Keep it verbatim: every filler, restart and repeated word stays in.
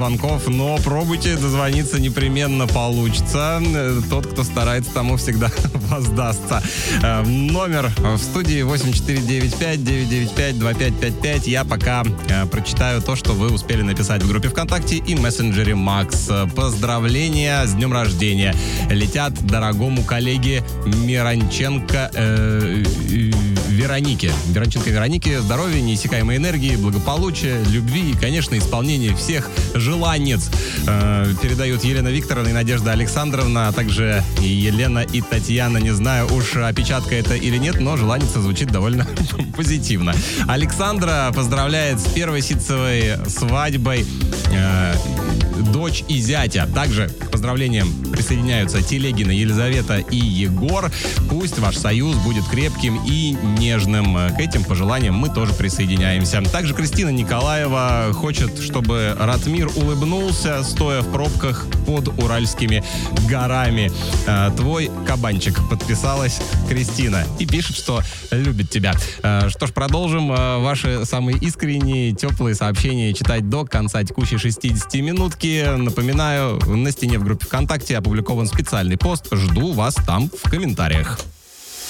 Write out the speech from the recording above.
звонков, но пробуйте, дозвониться непременно получится. Тот, кто старается, тому всегда воздастся. Номер в студии восемь четыре девять пять девять девять пять два пять пять пять. Я пока прочитаю то, что вы успели написать в группе ВКонтакте и мессенджере Макс. Поздравления с днем рождения летят дорогому коллеге Миранченко э, Веронике. Миранченко Веронике здоровья, неиссякаемой энергии, благополучия, любви и, конечно, исполнения всех желанец. Э, передают Елена Викторовна и Надежда Александровна, а также и Елена и Татьяна. Не знаю уж, опечатка это или нет, но желанница звучит довольно позитивно. Александра поздравляет с первой ситцевой свадьбой э, дочь и зятя. Также к поздравлениям присоединяются Телегина, Елизавета и Егор. Пусть ваш союз будет крепким и нежным. К этим пожеланиям мы тоже присоединяемся. Также Кристина Николаева хочет, чтобы Ратмир улыбнулся, стоя в пробках под Уральскими горами. Твой кабанчик, подписалась Кристина. И пишет, что любит тебя. Что ж, продолжим ваши самые искренние, теплые сообщения читать до конца текущей шестидесятиминутки. Напоминаю, на стене в группе ВКонтакте опубликован специальный пост. Жду вас там в комментариях.